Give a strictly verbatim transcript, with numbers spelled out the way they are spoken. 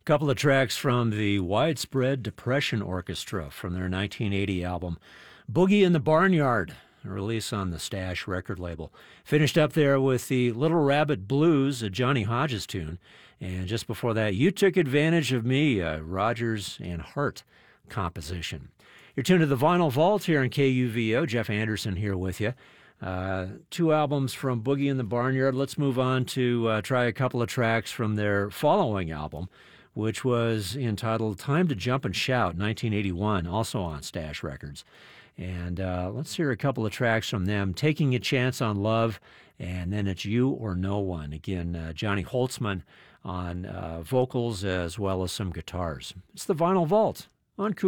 Couple of tracks from the Widespread Depression Orchestra from their nineteen eighty album, Boogie in the Barnyard, a release on the Stash record label. Finished up there with the Little Rabbit Blues, a Johnny Hodges tune. And just before that, You Took Advantage of Me, a Rogers and Hart composition. You're tuned to the Vinyl Vault here on K U V O. Jeff Anderson here with you. Uh, two albums from Boogie in the Barnyard. Let's move on to uh, try a couple of tracks from their following album, which was entitled Time to Jump and Shout, nineteen eighty-one, also on Stash Records. And uh, let's hear a couple of tracks from them, Taking a Chance on Love, and then It's You or No One. Again, uh, Johnny Holtzman on uh, vocals as well as some guitars. It's the Vinyl Vault on Cool.